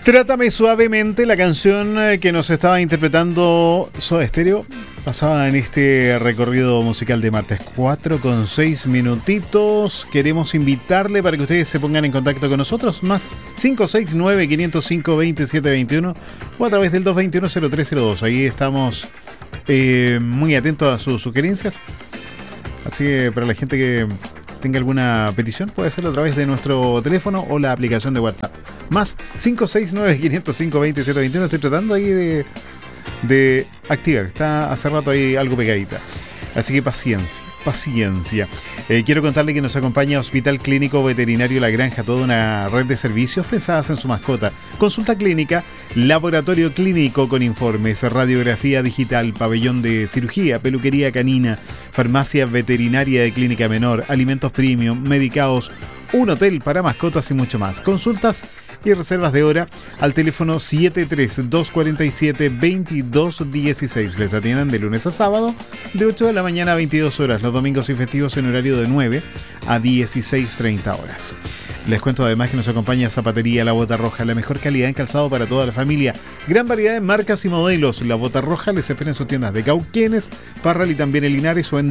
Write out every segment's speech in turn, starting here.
Trátame suavemente, la canción que nos estaba interpretando Soda Stereo, pasaba en este recorrido musical de martes 4 con 6 minutitos. Queremos invitarle para que ustedes se pongan en contacto con nosotros, más 569-505-2721 o a través del 221-0302. Ahí estamos muy atentos a sus sugerencias. Así que para la gente que tenga alguna petición, puede hacerlo a través de nuestro teléfono o la aplicación de WhatsApp. Más 569-505-2721. Estoy tratando ahí de activar. Está hace rato ahí algo pegadita. Así que paciencia. Quiero contarle que nos acompaña Hospital Clínico Veterinario La Granja, toda una red de servicios pensadas en su mascota. Consulta clínica, laboratorio clínico con informes, radiografía digital, pabellón de cirugía, peluquería canina, farmacia veterinaria de clínica menor, alimentos premium, medicados, un hotel para mascotas y mucho más. Consultas y reservas de hora al teléfono 73247-2216. Les atienden de lunes a sábado de 8 de la mañana a 22 horas, los domingos y festivos en horario de 9 a 16:30 horas. Les cuento además que nos acompaña Zapatería La Bota Roja, la mejor calidad en calzado para toda la familia. Gran variedad de marcas y modelos. La Bota Roja les espera en sus tiendas de Cauquenes, Parral y también en Linares o en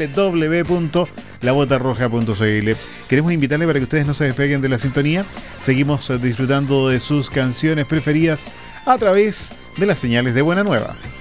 www.labotarroja.cl. Queremos invitarle para que ustedes no se despeguen de la sintonía. Seguimos disfrutando de sus canciones preferidas a través de las señales de Buena Nueva.